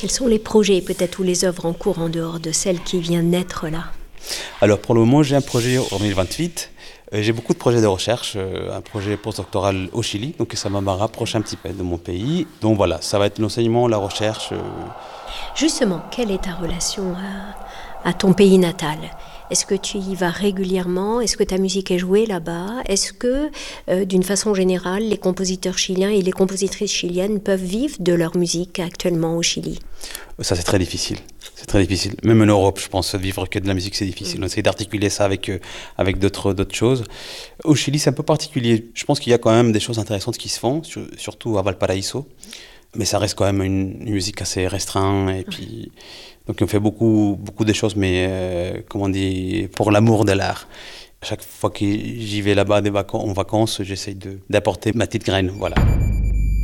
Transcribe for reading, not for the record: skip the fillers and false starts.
Quels sont les projets peut-être ou les œuvres en cours en dehors de celle qui vient naître là? Alors pour le moment, j'ai un projet en 2028. J'ai beaucoup de projets de recherche, un projet postdoctoral au Chili, donc ça m'a rapproché un petit peu de mon pays. Donc voilà, ça va être l'enseignement, la recherche. Justement, quelle est ta relation à ton pays natal? Est-ce que tu y vas régulièrement? Est-ce que ta musique est jouée là-bas? Est-ce que, d'une façon générale, les compositeurs chiliens et les compositrices chiliennes peuvent vivre de leur musique actuellement au Chili? Ça, c'est très difficile. C'est très difficile. Même en Europe, je pense, vivre que de la musique, c'est difficile. On essaie d'articuler ça avec d'autres choses. Au Chili, c'est un peu particulier. Je pense qu'il y a quand même des choses intéressantes qui se font, surtout à Valparaíso. Mais ça reste quand même une musique assez restreinte. Et puis, donc on fait beaucoup de choses, mais comment on dit, pour l'amour de l'art. Chaque fois que j'y vais là-bas en vacances, j'essaie d'apporter ma petite graine. Voilà.